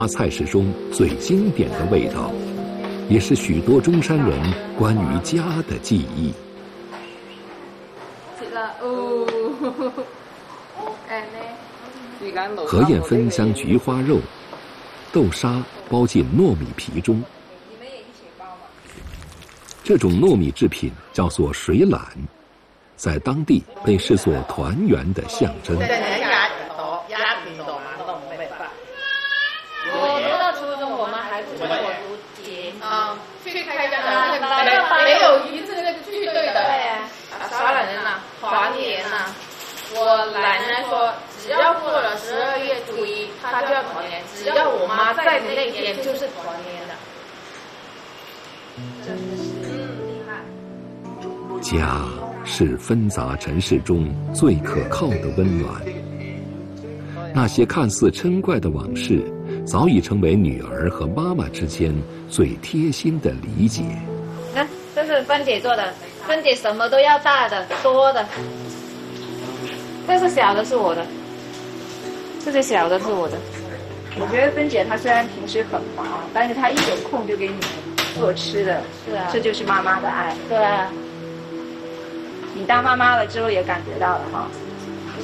菜式中最经典的味道，也是许多中山人关于家的记忆。何燕芬将菊花肉、豆沙包进糯米皮中，这种糯米制品叫做水懒，在当地被视作团圆的象征。 我读到初中，我们还不准我读节去开家没有一次那个去对的。 对啊，耍懒人呐，团圆呐。我奶奶说，只要过了12月初1，她就要团圆；只要我妈在的那天，就是团圆的。厉害。 家是纷杂尘世中最可靠的温暖。那些看似嗔怪的往事，早已成为女儿和妈妈之间最贴心的理解。 那这是芬姐做的，芬姐什么都要大的、多的。这是小的，是我的；这是小的，是我的。 我觉得芬姐她虽然平时很忙，但是她一有空就给你做吃的。 是啊， 这就是妈妈的爱。 对啊。 你当妈妈了之后也感觉到了哈。